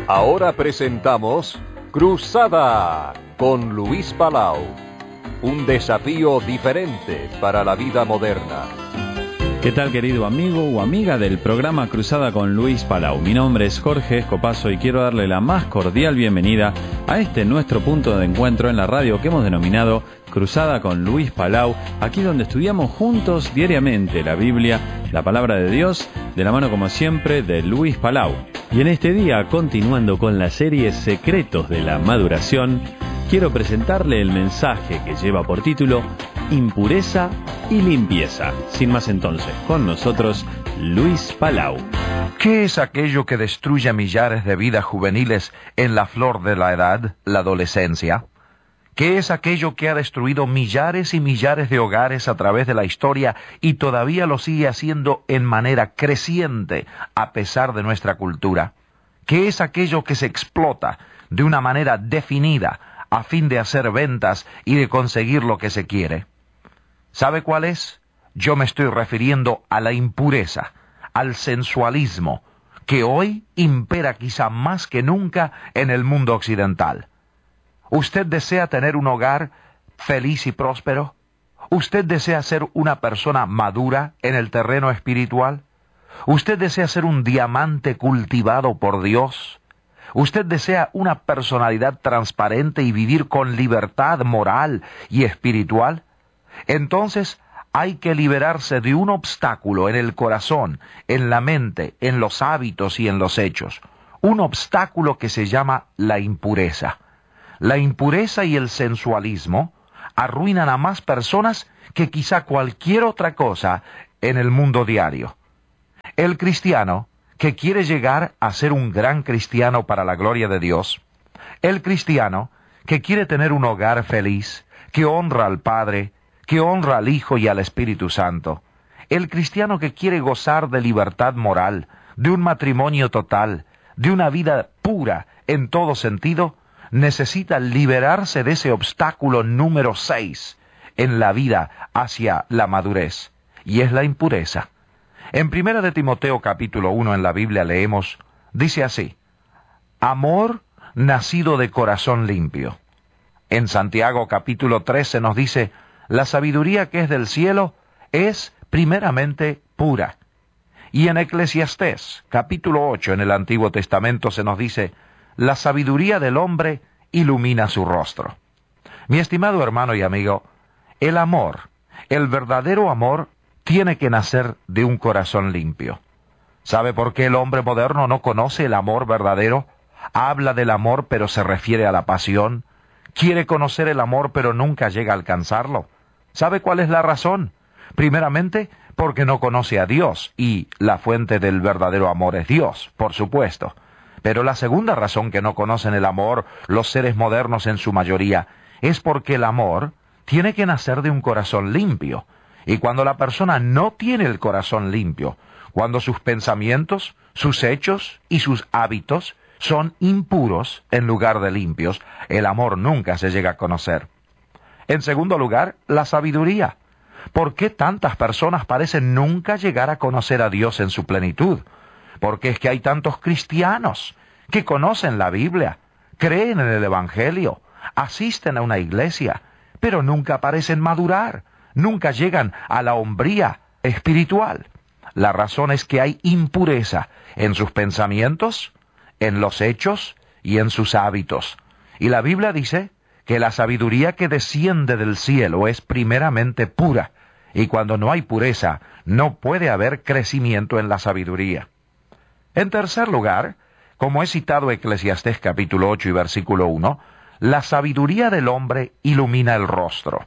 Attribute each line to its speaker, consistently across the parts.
Speaker 1: Ahora presentamos Cruzada con Luis Palau. Un desafío diferente para la vida moderna.
Speaker 2: ¿Qué tal, querido amigo o amiga del programa Cruzada con Luis Palau? Mi nombre es Jorge Escopazo y quiero darle la más cordial bienvenida a este nuestro punto de encuentro en la radio que hemos denominado Cruzada con Luis Palau, aquí donde estudiamos juntos diariamente la Biblia, la Palabra de Dios, de la mano como siempre de Luis Palau. Y en este día, continuando con la serie Secretos de la Maduración, quiero presentarle el mensaje que lleva por título Impureza y Limpieza. Sin más entonces, con nosotros, Luis Palau.
Speaker 3: ¿Qué es aquello que destruye millares de vidas juveniles en la flor de la edad, la adolescencia? ¿Qué es aquello que ha destruido millares y millares de hogares a través de la historia y todavía lo sigue haciendo en manera creciente a pesar de nuestra cultura? ¿Qué es aquello que se explota de una manera definida a fin de hacer ventas y de conseguir lo que se quiere? ¿Sabe cuál es? Yo me estoy refiriendo a la impureza, al sensualismo, que hoy impera quizá más que nunca en el mundo occidental. ¿Usted desea tener un hogar feliz y próspero? ¿Usted desea ser una persona madura en el terreno espiritual? ¿Usted desea ser un diamante cultivado por Dios? ¿Usted desea una personalidad transparente y vivir con libertad moral y espiritual? Entonces hay que liberarse de un obstáculo en el corazón, en la mente, en los hábitos y en los hechos. Un obstáculo que se llama la impureza. La impureza y el sensualismo arruinan a más personas que quizá cualquier otra cosa en el mundo diario. El cristiano que quiere llegar a ser un gran cristiano para la gloria de Dios, el cristiano que quiere tener un hogar feliz, que honra al Padre, que honra al Hijo y al Espíritu Santo, el cristiano que quiere gozar de libertad moral, de un matrimonio total, de una vida pura en todo sentido, necesita liberarse de ese obstáculo número 6 en la vida hacia la madurez, y es la impureza. En 1 de Timoteo capítulo 1 en la Biblia leemos, dice así: amor nacido de corazón limpio. En Santiago capítulo 13 nos dice, la sabiduría que es del cielo es primeramente pura. Y en Eclesiastés capítulo 8 en el Antiguo Testamento se nos dice, la sabiduría del hombre ilumina su rostro. Mi estimado hermano y amigo, el amor, el verdadero amor, tiene que nacer de un corazón limpio. ¿Sabe por qué el hombre moderno no conoce el amor verdadero? Habla del amor pero se refiere a la pasión. Quiere conocer el amor pero nunca llega a alcanzarlo. ¿Sabe cuál es la razón? Primeramente, porque no conoce a Dios, y la fuente del verdadero amor es Dios, por supuesto. Pero la segunda razón que no conocen el amor los seres modernos en su mayoría es porque el amor tiene que nacer de un corazón limpio. Y cuando la persona no tiene el corazón limpio, cuando sus pensamientos, sus hechos y sus hábitos son impuros en lugar de limpios, el amor nunca se llega a conocer. En segundo lugar, la sabiduría. ¿Por qué tantas personas parecen nunca llegar a conocer a Dios en su plenitud? Porque es que hay tantos cristianos que conocen la Biblia, creen en el Evangelio, asisten a una iglesia, pero nunca parecen madurar, nunca llegan a la hombría espiritual. La razón es que hay impureza en sus pensamientos, en los hechos y en sus hábitos. Y la Biblia dice que la sabiduría que desciende del cielo es primeramente pura, y cuando no hay pureza, no puede haber crecimiento en la sabiduría. En tercer lugar, como he citado Eclesiastés capítulo 8 y versículo 1, la sabiduría del hombre ilumina el rostro.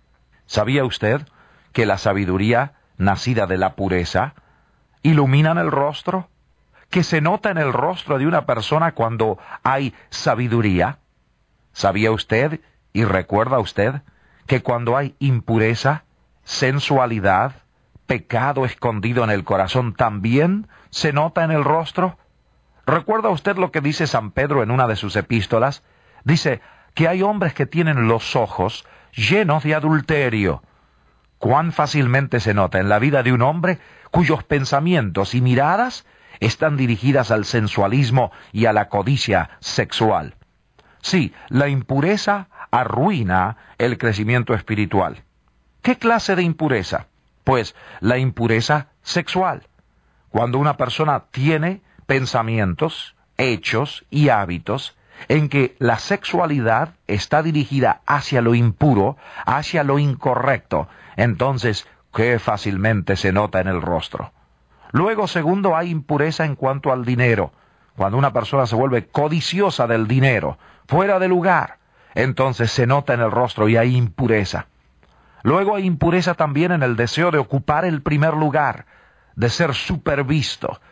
Speaker 3: ¿Sabía usted que la sabiduría nacida de la pureza ilumina el rostro? ¿Que se nota en el rostro de una persona cuando hay sabiduría? ¿Sabía usted y recuerda usted que cuando hay impureza, sensualidad, pecado escondido en el corazón también se nota en el rostro? ¿Recuerda usted lo que dice San Pedro en una de sus epístolas? Dice que hay hombres que tienen los ojos llenos de adulterio. ¿Cuán fácilmente se nota en la vida de un hombre cuyos pensamientos y miradas están dirigidas al sensualismo y a la codicia sexual. Sí, la impureza arruina el crecimiento espiritual. ¿Qué clase de impureza? Pues la impureza sexual. Cuando una persona tiene pensamientos, hechos y hábitos en que la sexualidad está dirigida hacia lo impuro, hacia lo incorrecto, entonces qué fácilmente se nota en el rostro. Luego, segundo, hay impureza en cuanto al dinero. Cuando una persona se vuelve codiciosa del dinero, fuera de lugar, entonces se nota en el rostro y hay impureza. Luego hay impureza también en el deseo de ocupar el primer lugar, de ser supervisto,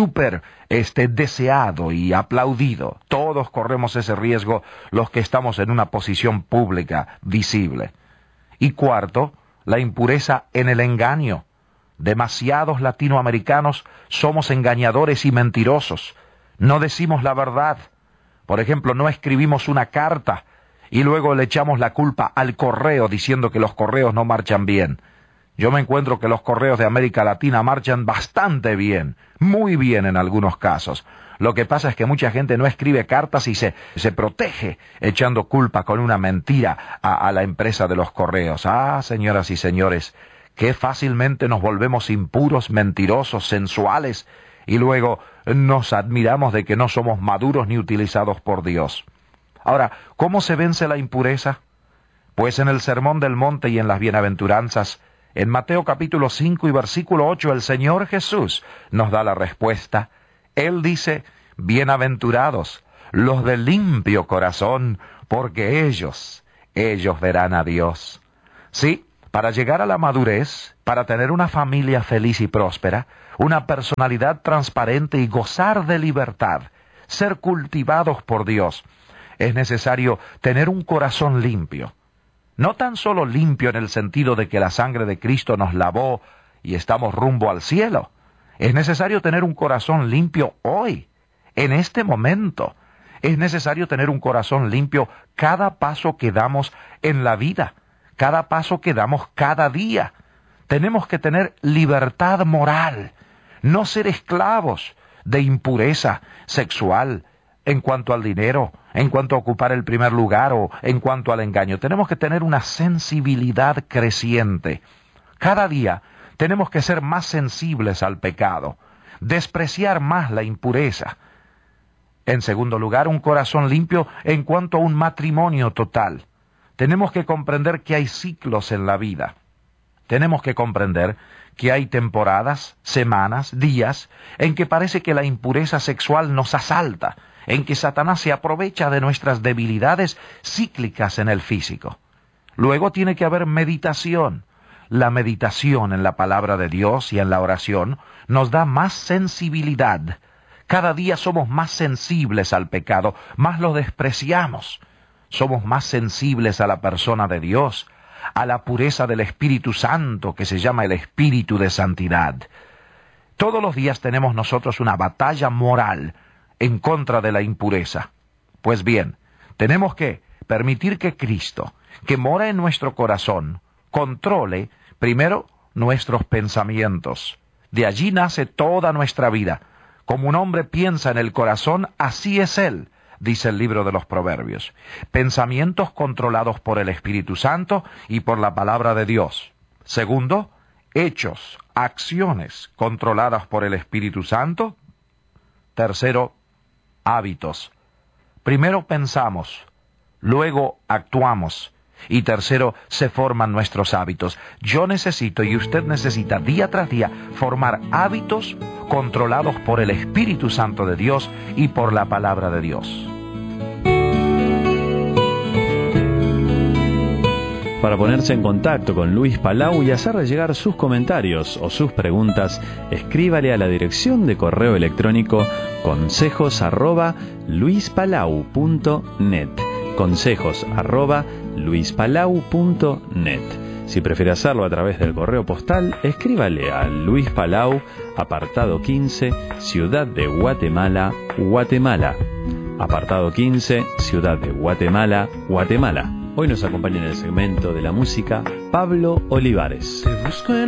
Speaker 3: deseado y aplaudido. Todos corremos ese riesgo los que estamos en una posición pública, visible. Y cuarto, la impureza en el engaño. Demasiados latinoamericanos somos engañadores y mentirosos. No decimos la verdad. Por ejemplo, no escribimos una carta y luego le echamos la culpa al correo diciendo que los correos no marchan bien. Yo me encuentro que los correos de América Latina marchan bastante bien, muy bien en algunos casos. Lo que pasa es que mucha gente no escribe cartas y se protege echando culpa con una mentira a la empresa de los correos. Ah, señoras y señores, qué fácilmente nos volvemos impuros, mentirosos, sensuales, y luego nos admiramos de que no somos maduros ni utilizados por Dios. Ahora, ¿cómo se vence la impureza? Pues en el Sermón del Monte y en las Bienaventuranzas, en Mateo capítulo 5 y versículo 8, el Señor Jesús nos da la respuesta. Él dice, bienaventurados los de limpio corazón, porque ellos verán a Dios. Sí, para llegar a la madurez, para tener una familia feliz y próspera, una personalidad transparente y gozar de libertad, ser cultivados por Dios, es necesario tener un corazón limpio. No tan solo limpio en el sentido de que la sangre de Cristo nos lavó y estamos rumbo al cielo. Es necesario tener un corazón limpio hoy, en este momento. Es necesario tener un corazón limpio cada paso que damos en la vida, cada paso que damos cada día. Tenemos que tener libertad moral, no ser esclavos de impureza sexual, en cuanto al dinero, en cuanto a ocupar el primer lugar o en cuanto al engaño. Tenemos que tener una sensibilidad creciente. Cada día tenemos que ser más sensibles al pecado, despreciar más la impureza. En segundo lugar, un corazón limpio en cuanto a un matrimonio total. Tenemos que comprender que hay ciclos en la vida. Tenemos que comprender que hay temporadas, semanas, días, en que parece que la impureza sexual nos asalta, en que Satanás se aprovecha de nuestras debilidades cíclicas en el físico. Luego tiene que haber meditación. La meditación en la palabra de Dios y en la oración nos da más sensibilidad. Cada día somos más sensibles al pecado, más lo despreciamos. Somos más sensibles a la persona de Dios, a la pureza del Espíritu Santo, que se llama el Espíritu de Santidad. Todos los días tenemos nosotros una batalla moral en contra de la impureza. Pues bien, tenemos que permitir que Cristo, que mora en nuestro corazón, controle primero nuestros pensamientos. De allí nace toda nuestra vida. Como un hombre piensa en el corazón, así es él, dice el libro de los Proverbios. Pensamientos controlados por el Espíritu Santo y por la palabra de Dios. Segundo, hechos, acciones controladas por el Espíritu Santo. Tercero, hábitos. Primero pensamos, luego actuamos, y tercero, se forman nuestros hábitos. Yo necesito y usted necesita día tras día formar hábitos controlados por el Espíritu Santo de Dios y por la palabra de Dios.
Speaker 2: Para ponerse en contacto con Luis Palau y hacerle llegar sus comentarios o sus preguntas, escríbale a la dirección de correo electrónico consejos@luispalau.net. consejos@luispalau.net. Si prefiere hacerlo a través del correo postal, escríbale a Luis Palau, apartado 15, Ciudad de Guatemala, Guatemala. Apartado 15, Ciudad de Guatemala, Guatemala. Hoy nos acompaña en el segmento de la música Pablo Olivares.